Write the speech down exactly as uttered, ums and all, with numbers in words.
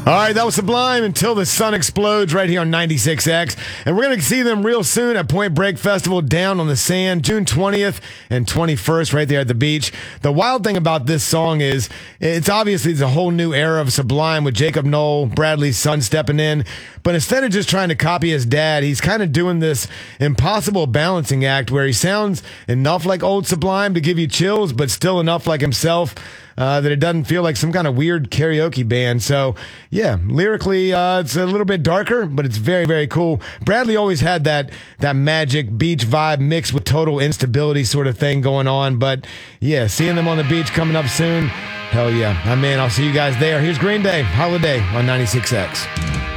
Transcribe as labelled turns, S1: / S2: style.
S1: All right, that was Sublime, Until the Sun Explodes, right here on ninety-six X. And we're going to see them real soon at Point Break Festival down on the sand, June twentieth and twenty-first, right there at the beach. The wild thing about this song is it's obviously it's a whole new era of Sublime with Jacob Noel, Bradley's son, stepping in. But instead of just trying to copy his dad, he's kind of doing this impossible balancing act where he sounds enough like old Sublime to give you chills, but still enough like himself Uh, that it doesn't feel like some kind of weird karaoke band. So, yeah, lyrically, uh, it's a little bit darker, but it's very, very cool. Bradley always had that that magic beach vibe mixed with total instability sort of thing going on. But, yeah, seeing them on the beach coming up soon, hell yeah. I'm in. I'll see you guys there. Here's Green Day, Holiday on ninety-six X.